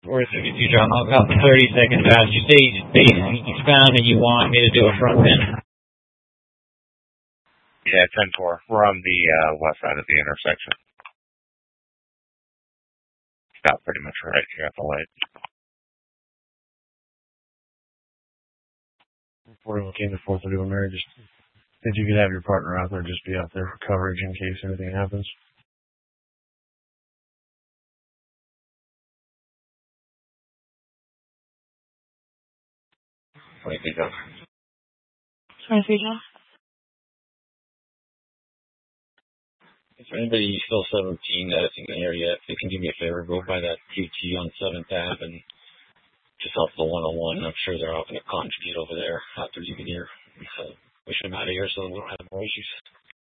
Or if you drop about 30 seconds past, you say eastbound and you want me to do a front pin. Yeah, 10-4. We're on the west side of the intersection. Stop pretty much right here at the light. Before we came to 431 Mary, just if you could have your partner out there, just be out there for coverage in case anything happens. What do you think of? 23 John. Is there anybody still 17 that isn't in here yet? If you can do me a favor, go by that QT on 7th Ave and just off the 101. I'm sure they're all going to contribute over there after leaving here. So we should be out of here so we don't have more issues.